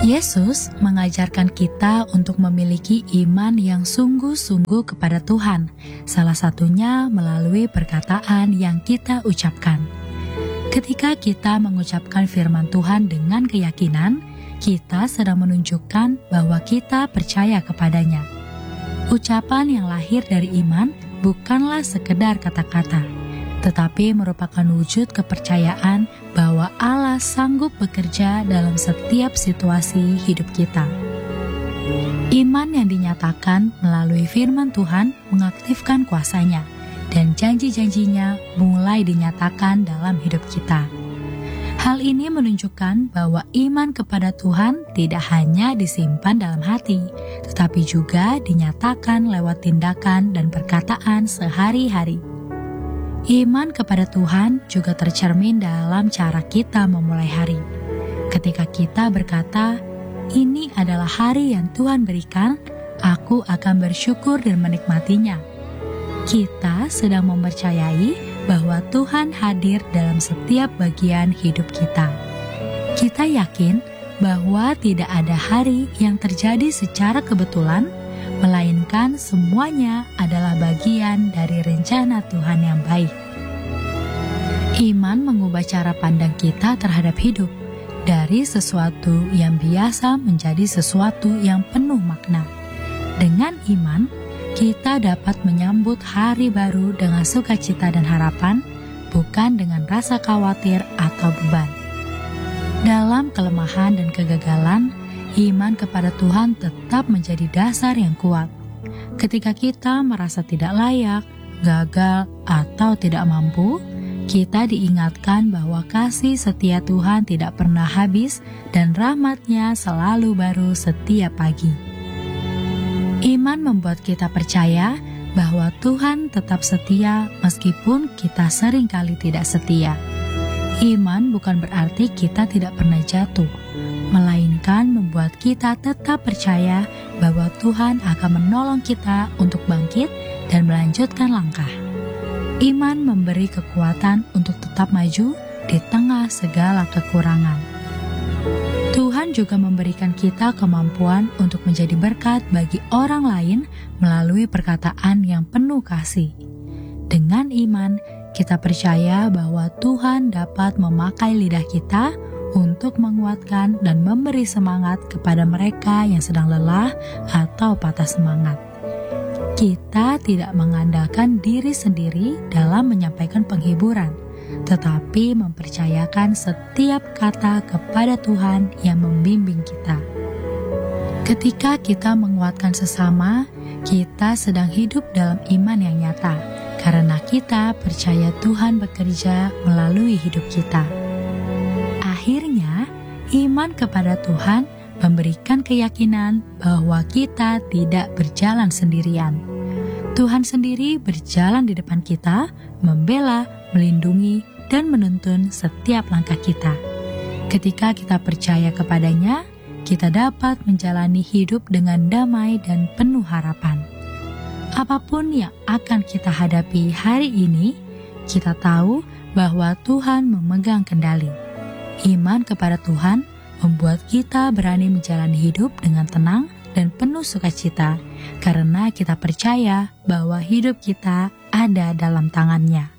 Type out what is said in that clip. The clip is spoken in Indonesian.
Yesus mengajarkan kita untuk memiliki iman yang sungguh-sungguh kepada Tuhan, salah satunya melalui perkataan yang kita ucapkan. Ketika kita mengucapkan firman Tuhan dengan keyakinan, kita sedang menunjukkan bahwa kita percaya kepadanya. Ucapan yang lahir dari iman bukanlah sekedar kata-kata, tetapi merupakan wujud kepercayaan bahwa Allah sanggup bekerja dalam setiap situasi hidup kita. Iman yang dinyatakan melalui firman Tuhan mengaktifkan kuasanya, dan janji-janjinya mulai dinyatakan dalam hidup kita. Hal ini menunjukkan bahwa iman kepada Tuhan tidak hanya disimpan dalam hati, tetapi juga dinyatakan lewat tindakan dan perkataan sehari-hari. Iman kepada Tuhan juga tercermin dalam cara kita memulai hari. Ketika kita berkata, "Ini adalah hari yang Tuhan berikan, aku akan bersyukur dan menikmatinya." Kita sedang mempercayai bahwa Tuhan hadir dalam setiap bagian hidup kita. Kita yakin bahwa tidak ada hari yang terjadi secara kebetulan, melainkan semuanya adalah bagian dari rencana Tuhan yang baik. Iman mengubah cara pandang kita terhadap hidup, dari sesuatu yang biasa menjadi sesuatu yang penuh makna. Dengan iman, kita dapat menyambut hari baru dengan sukacita dan harapan, bukan dengan rasa khawatir atau beban. Dalam kelemahan dan kegagalan, iman kepada Tuhan tetap menjadi dasar yang kuat. Ketika kita merasa tidak layak, gagal, atau tidak mampu, kita diingatkan bahwa kasih setia Tuhan tidak pernah habis dan rahmat-Nya selalu baru setiap pagi. Iman membuat kita percaya bahwa Tuhan tetap setia meskipun kita seringkali tidak setia. Iman bukan berarti kita tidak pernah jatuh, melainkan membuat kita tetap percaya bahwa Tuhan akan menolong kita untuk bangkit dan melanjutkan langkah. Iman memberi kekuatan untuk tetap maju di tengah segala kekurangan. Tuhan juga memberikan kita kemampuan untuk menjadi berkat bagi orang lain melalui perkataan yang penuh kasih. Dengan iman, kita percaya bahwa Tuhan dapat memakai lidah kita untuk menguatkan dan memberi semangat kepada mereka yang sedang lelah atau patah semangat. Kita tidak mengandalkan diri sendiri dalam menyampaikan penghiburan, tetapi mempercayakan setiap kata kepada Tuhan yang membimbing kita. Ketika kita menguatkan sesama, kita sedang hidup dalam iman yang nyata, karena kita percaya Tuhan bekerja melalui hidup kita. Akhirnya, iman kepada Tuhan memberikan keyakinan bahwa kita tidak berjalan sendirian. Tuhan sendiri berjalan di depan kita, membela, melindungi, dan menuntun setiap langkah kita. Ketika kita percaya kepadanya, kita dapat menjalani hidup dengan damai dan penuh harapan. Apapun yang akan kita hadapi hari ini, kita tahu bahwa Tuhan memegang kendali. Iman kepada Tuhan membuat kita berani menjalani hidup dengan tenang dan penuh sukacita, karena kita percaya bahwa hidup kita ada dalam tangan-Nya.